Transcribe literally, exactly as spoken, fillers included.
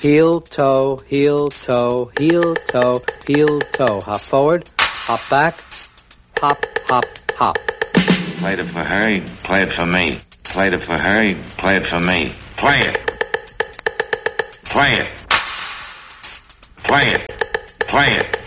Heel, toe, heel, toe, heel, toe, heel, toe. Hop forward, hop back, hop, hop, hop. Played it for her, play it for me. Played it for her, play it for me. Play it. Play it. Play it. Play it.